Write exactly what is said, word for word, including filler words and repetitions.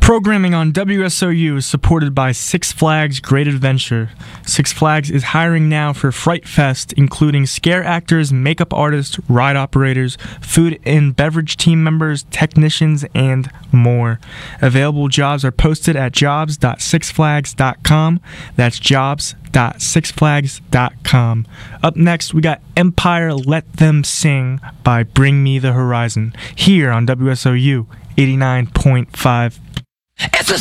Programming on W S O U is supported by Six Flags Great Adventure. Six Flags is hiring now for Fright Fest, including scare actors, makeup artists, ride operators, food and beverage team members, technicians, and more. Available jobs are posted at jobs dot six flags dot com. That's jobs dot six flags dot com. Up next, we got Empire Let Them Sing by Bring Me the Horizon, here on W S O U eighty-nine point five. It's a